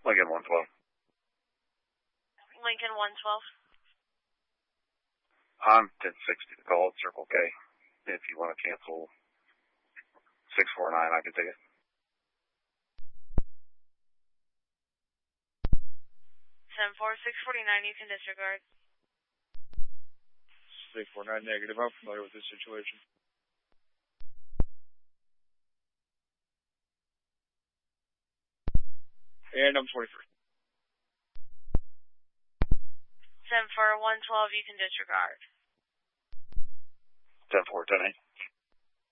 Lincoln 112. Lincoln 112. I'm 1060 to call it Circle K. If you want to cancel 649, I can take it. 74649, you can disregard. 649 negative. I'm familiar with this situation. And I'm 23. 74112, you can disregard. 10-4, 10-8.